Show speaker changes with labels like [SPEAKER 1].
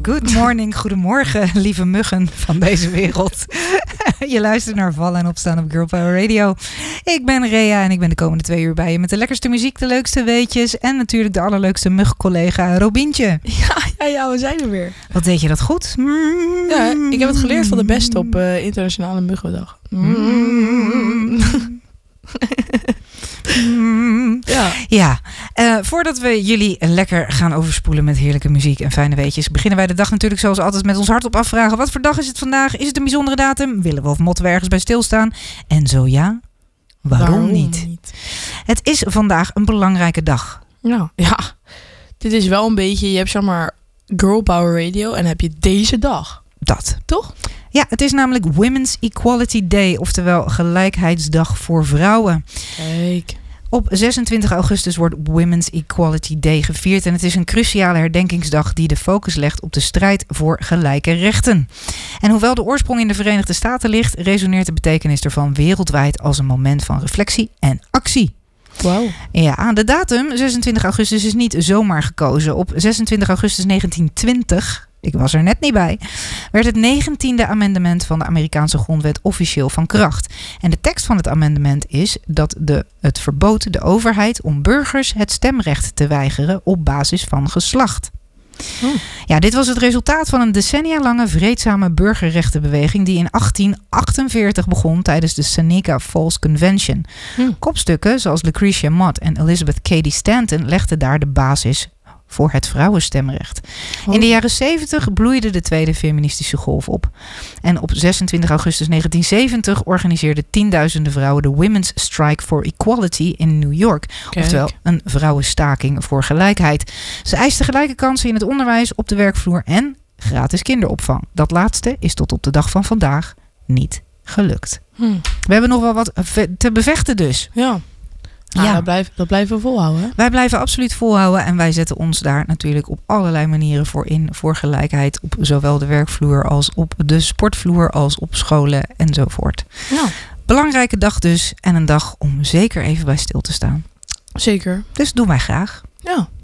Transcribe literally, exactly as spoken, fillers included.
[SPEAKER 1] Good morning, goedemorgen, lieve muggen van deze wereld. Je luistert naar Vallen en Opstaan op Girl Power Radio. Ik ben Rea en ik ben de komende twee uur bij je met de lekkerste muziek, de leukste weetjes en natuurlijk de allerleukste mugcollega Robintje.
[SPEAKER 2] Ja, ja, ja, we zijn er weer.
[SPEAKER 1] Wat deed je dat goed? Mm.
[SPEAKER 2] Ja, ik heb het geleerd van de beste op uh, Internationale Muggendag. Mm.
[SPEAKER 1] Mm.
[SPEAKER 2] Ja.
[SPEAKER 1] Ja. Uh, voordat we jullie lekker gaan overspoelen met heerlijke muziek en fijne weetjes, beginnen wij de dag natuurlijk zoals altijd met ons hart op afvragen. Wat voor dag is het vandaag? Is het een bijzondere datum? Willen we of motten we ergens bij stilstaan? En zo ja, waarom, waarom niet? niet? Het is vandaag een belangrijke dag.
[SPEAKER 2] Nou, ja. Dit is wel een beetje, je hebt zeg maar Girl Power Radio en heb je deze dag.
[SPEAKER 1] Dat.
[SPEAKER 2] Toch?
[SPEAKER 1] Ja, het is namelijk Women's Equality Day, oftewel Gelijkheidsdag voor vrouwen.
[SPEAKER 2] Kijk.
[SPEAKER 1] Op zesentwintig augustus wordt Women's Equality Day gevierd en het is een cruciale herdenkingsdag die de focus legt op de strijd voor gelijke rechten. En hoewel de oorsprong in de Verenigde Staten ligt, resoneert de betekenis ervan wereldwijd als een moment van reflectie en actie.
[SPEAKER 2] Wow.
[SPEAKER 1] Ja, de datum zesentwintig augustus is niet zomaar gekozen. Op zesentwintig augustus negentien twintig, ik was er net niet bij, werd het negentiende amendement van de Amerikaanse grondwet officieel van kracht. En de tekst van het amendement is dat de, het verbood de overheid om burgers het stemrecht te weigeren op basis van geslacht. Oh. Ja, dit was het resultaat van een decennia lange vreedzame burgerrechtenbeweging die in achttien achtenveertig begon tijdens de Seneca Falls Convention. Hm. Kopstukken zoals Lucretia Mott en Elizabeth Cady Stanton legden daar de basis voor het vrouwenstemrecht. Oh. In de jaren zeventig bloeide de tweede feministische golf op. En op zesentwintig augustus negentien zeventig organiseerden tienduizenden vrouwen de Women's Strike for Equality in New York. Kijk. Oftewel een vrouwenstaking voor gelijkheid. Ze eisten gelijke kansen in het onderwijs, op de werkvloer en gratis kinderopvang. Dat laatste is tot op de dag van vandaag niet gelukt. Hm. We hebben nog wel wat te bevechten dus.
[SPEAKER 2] Ja. Ah, ja, dat blijven, dat blijven we volhouden. Hè?
[SPEAKER 1] Wij blijven absoluut volhouden en wij zetten ons daar natuurlijk op allerlei manieren voor in. Voor gelijkheid op zowel de werkvloer als op de sportvloer als op scholen enzovoort.
[SPEAKER 2] Ja.
[SPEAKER 1] Belangrijke dag dus en een dag om zeker even bij stil te staan.
[SPEAKER 2] Zeker.
[SPEAKER 1] Dus doen wij graag.
[SPEAKER 2] Ja.